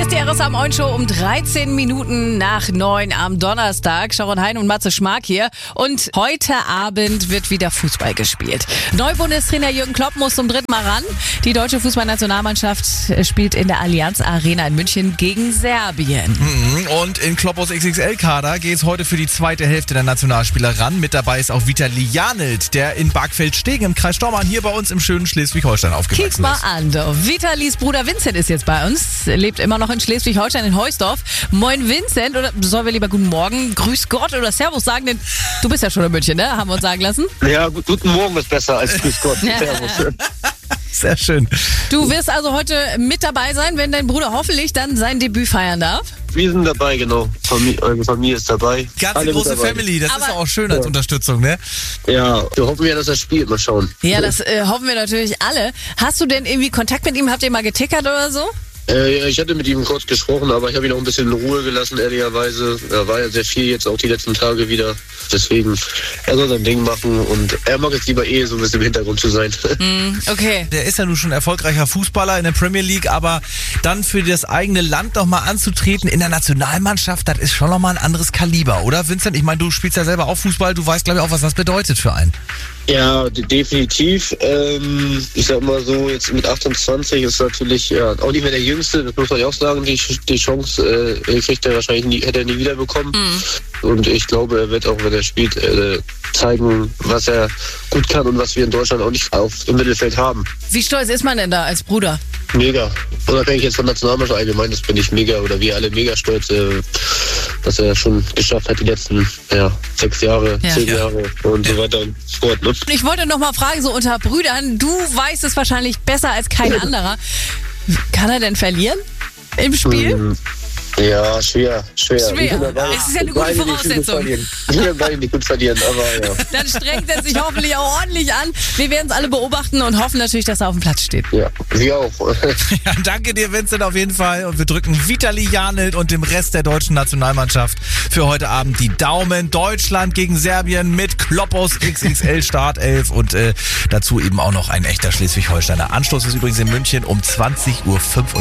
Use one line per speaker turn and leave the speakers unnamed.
Hier ist die RSA Moin Show um 13 Minuten nach 9 am Donnerstag. Sharon Hein und Matze Schmark hier. Und heute Abend wird wieder Fußball gespielt. Neubundestrainer Jürgen Klopp muss zum dritten Mal ran. Die deutsche Fußballnationalmannschaft spielt in der Allianz Arena in München gegen Serbien.
Und in Kloppos XXL-Kader geht es heute für die zweite Hälfte der Nationalspieler ran. Mit dabei ist auch Vitali Janelt, der in Barkfeld-Stegen im Kreis Stormarn hier bei uns im schönen Schleswig-Holstein aufgewachsen ist.
Kick mal an, du. Vitalis Bruder Vincent ist jetzt bei uns, lebt immer noch in Schleswig-Holstein in Heusdorf. Moin Vincent, oder sollen wir lieber guten Morgen, grüß Gott oder Servus sagen, denn du bist ja schon in München, ne? Haben wir uns sagen lassen.
Ja, guten Morgen ist besser als grüß Gott. Servus.
Sehr schön.
Du wirst also heute mit dabei sein, wenn dein Bruder hoffentlich dann sein Debüt feiern darf.
Wir sind dabei, genau. Eure Familie ist dabei.
Ganze
Alle
große
mit dabei.
Family, das ist
Aber-
doch auch schön als Unterstützung, ne?
Ja, wir hoffen ja, dass er spielt. Mal schauen.
Ja, das hoffen wir natürlich alle. Hast du denn irgendwie Kontakt mit ihm? Habt ihr mal getickert oder so?
Ich hatte mit ihm kurz gesprochen, aber ich habe ihn auch ein bisschen in Ruhe gelassen, ehrlicherweise. Er war ja sehr viel jetzt auch die letzten Tage wieder. Deswegen, er soll sein Ding machen und er mag es lieber so ein bisschen im Hintergrund zu sein.
Okay.
Der ist ja nun schon erfolgreicher Fußballer in der Premier League, aber dann für das eigene Land nochmal anzutreten in der Nationalmannschaft, das ist schon nochmal ein anderes Kaliber, oder Vincent? Ich meine, du spielst ja selber auch Fußball, du weißt, glaube ich, auch, was das bedeutet für einen.
Ja, definitiv. Ich sag mal so, jetzt mit 28 ist natürlich ja auch nicht mehr der Jüngste, das muss man ja auch sagen. Die Chance kriegt er wahrscheinlich nie, hätte er nie wieder bekommen. Und ich glaube, er wird auch, wenn er spielt, zeigen, was er gut kann und was wir in Deutschland auch nicht im Mittelfeld haben.
Wie stolz ist man denn da als Bruder?
Mega. Unabhängig jetzt von Nationalmannschaft allgemein, das bin ich mega oder wir alle mega stolz, was er schon geschafft hat die letzten 6 Jahre, 10 Jahre und so weiter und so fort. Ne?
Ich wollte noch mal fragen, so unter Brüdern, du weißt es wahrscheinlich besser als kein anderer. Kann er denn verlieren im Spiel?
Ja, schwer.
Es ist ja eine gute Voraussetzung.
Wir beide nicht gut verlieren, aber ja.
Dann strengt er sich hoffentlich auch ordentlich an. Wir werden es alle beobachten und hoffen natürlich, dass er auf dem Platz steht.
Ja, wir auch.
Ja, danke dir, Vincent, auf jeden Fall. Und wir drücken Vitali Janelt und dem Rest der deutschen Nationalmannschaft für heute Abend die Daumen. Deutschland gegen Serbien mit Kloppos XXL Startelf und dazu eben auch noch ein echter Schleswig-Holsteiner. Anstoß ist übrigens in München um 20:35 Uhr.